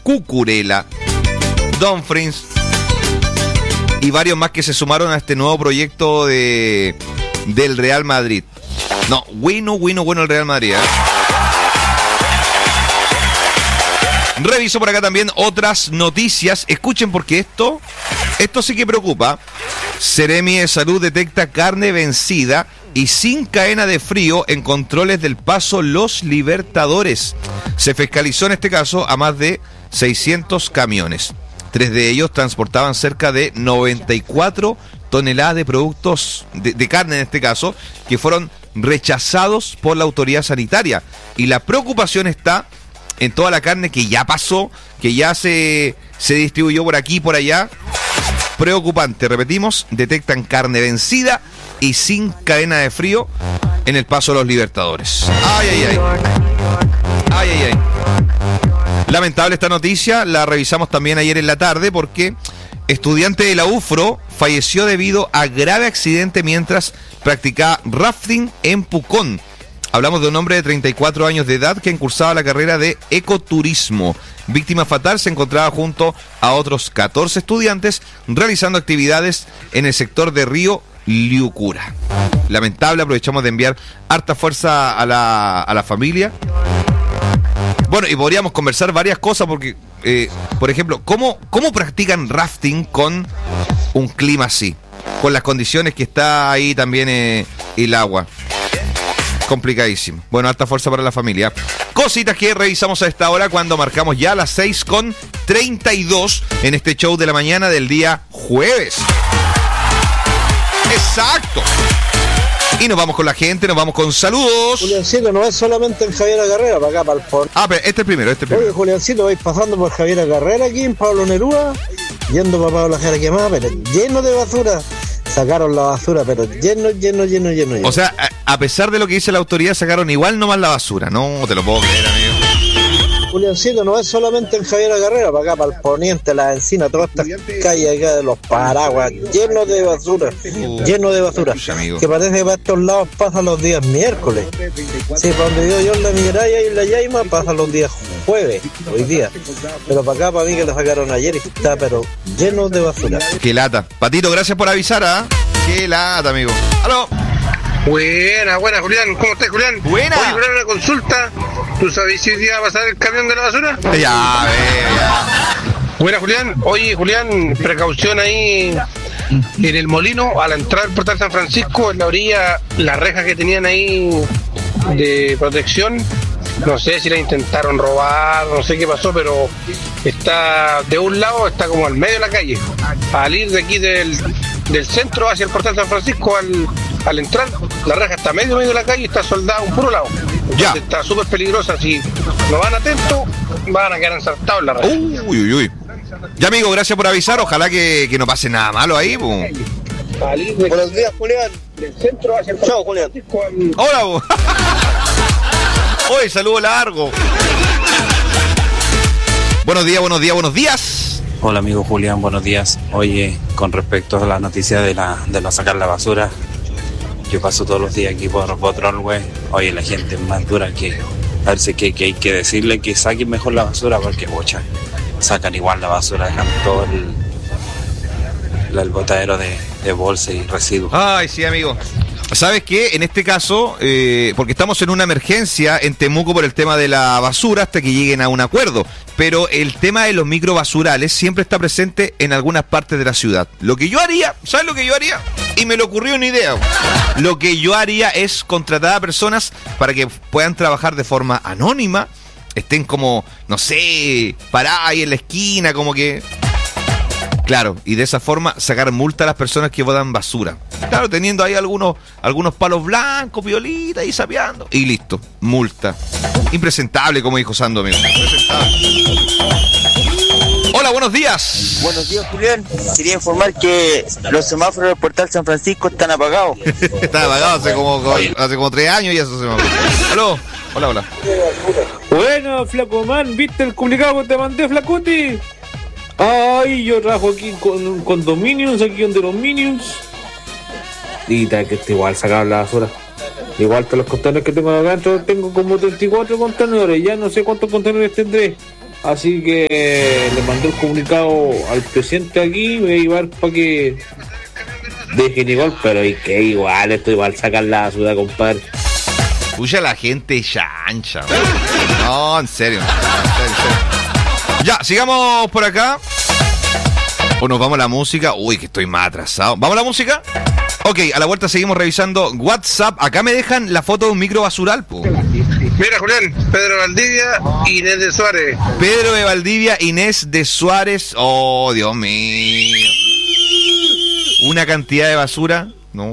Cucurella, Dumfries y varios más que se sumaron a este nuevo proyecto del Real Madrid. No, bueno el Real Madrid, ¿eh? Reviso por acá también otras noticias. Escuchen porque esto sí que preocupa. Seremi de Salud detecta carne vencida y sin cadena de frío en controles del paso Los Libertadores. Se fiscalizó en este caso a más de 600 camiones. 3 de ellos transportaban cerca de 94 toneladas de productos de carne en este caso, que fueron rechazados por la autoridad sanitaria. Y la preocupación está en toda la carne que ya pasó, que ya se distribuyó por aquí y por allá. Preocupante, repetimos, detectan carne vencida y sin cadena de frío en el paso de Los Libertadores. Ay. Lamentable esta noticia, la revisamos también ayer en la tarde porque estudiante de la UFRO falleció debido a grave accidente mientras practicaba rafting en Pucón. Hablamos de un hombre de 34 años de edad que cursaba la carrera de ecoturismo. Víctima fatal, se encontraba junto a otros 14 estudiantes realizando actividades en el sector de Río Liucura. Lamentable, aprovechamos de enviar harta fuerza a la familia. Bueno, y podríamos conversar varias cosas porque, por ejemplo, ¿cómo practican rafting con un clima así? Con las condiciones que está ahí también el agua. Complicadísimo. Bueno, alta fuerza para la familia. Cositas que revisamos a esta hora cuando marcamos ya las 6:32 en este show de la mañana del día jueves. Exacto. Y nos vamos con la gente, nos vamos con saludos. Juliancito, no es solamente en Javier Carrera, para acá, para el Pon. Pero este es primero. Oye, Juliancito, vais pasando por Javier Carrera aquí en Pablo Neruda, yendo para Pablo Jara Quemada, pero lleno de basura. Sacaron la basura, pero lleno. O sea, a pesar de lo que dice la autoridad, sacaron igual nomás la basura. No te lo puedo creer, amigo. Juliancito, no es solamente en Javier Carrera, para acá, para el Poniente, la Encina, todas estas calles acá de los Paraguas, lleno de basura. Que parece que para estos lados pasa los días miércoles. Sí, para donde vivo yo en la Migraya y en la Yaima pasa los días jueves, hoy día. Pero para acá, para mí que la sacaron ayer y está, pero lleno de basura. Qué lata. Patito, gracias por avisar, ¿ah? Qué lata, amigo. ¡Aló! Buena, Julián. ¿Cómo estás, Julián? Buena. Oye, Julián, una consulta. ¿Tú sabes si hoy día va a pasar el camión de la basura? Ya. Buena, Julián. Oye, Julián, precaución ahí en el molino, a la entrada del portal San Francisco, en la orilla, la reja que tenían ahí de protección. No sé si la intentaron robar, no sé qué pasó, pero está de un lado, está como al medio de la calle. Al ir de aquí del centro hacia el portal San Francisco, al entrar, la reja está medio de la calle y está soldada a un puro lado. Ya. Está súper peligrosa, si no van atentos, van a quedar ensartados en la reja. Uy. Ya, amigo, gracias por avisar, ojalá que no pase nada malo ahí. Buenos días, Julián. Del centro hacia el Chao, Julián. Hola, Oye, saludo largo. Buenos días. Hola amigo Julián, buenos días. Oye, con respecto a la noticia de la sacar la basura, yo paso todos los días aquí por Botrolway. Oye, la gente es más dura que... Parece que hay que decirle que saquen mejor la basura porque, bocha, sacan igual la basura, dejan todo el botadero de bolsa y residuos. Ay, sí, amigo. ¿Sabes qué? En este caso, porque estamos en una emergencia en Temuco por el tema de la basura hasta que lleguen a un acuerdo, pero el tema de los microbasurales siempre está presente en algunas partes de la ciudad. Lo que yo haría, ¿sabes lo que yo haría? Y me le ocurrió una idea. Lo que yo haría es contratar a personas para que puedan trabajar de forma anónima, estén como, no sé, paradas ahí en la esquina, como que... Claro, y de esa forma sacar multa a las personas que botan basura. Claro, teniendo ahí algunos palos blancos, violitas y sapeando. Y listo, multa. Impresentable, como dijo Sando, amigo. Impresentable. Hola, buenos días. Buenos días, Julián. Quería informar que los semáforos del portal San Francisco están apagados. Están apagados hace como 3 años y eso se me... ¿Aló? Hola. Bueno, flaco man, ¿viste el comunicado que te mandé, flacuti? Ay, yo trabajo aquí con condominios, aquí donde los Minions. Y tal que está igual sacar la basura. Igual que los contenedores que tengo acá adentro, tengo como 34 contenedores. Ya no sé cuántos contenedores tendré. Así que le mandé un comunicado al presidente aquí, me voy a llevar para que dejen igual, pero y que igual, esto igual sacan la basura, compadre. Pucha, la gente chancha. No, en serio. Ya, sigamos por acá. O nos vamos a la música. Uy, que estoy más atrasado. ¿Vamos a la música? Ok, a la vuelta seguimos revisando WhatsApp. Acá me dejan la foto de un micro basural, po. Mira, Julián, Pedro Valdivia, Inés de Suárez. Pedro de Valdivia, Inés de Suárez. Oh, Dios mío. Una cantidad de basura. No.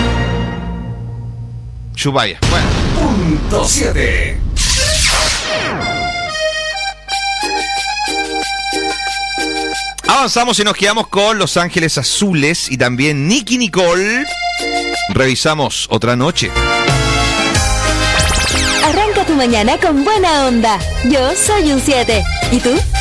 Chupaya. Bueno. Punto 7. Avanzamos y nos quedamos con Los Ángeles Azules y también Nicky Nicole. Revisamos Otra Noche. Arranca tu mañana con buena onda. Yo soy un 7. ¿Y tú?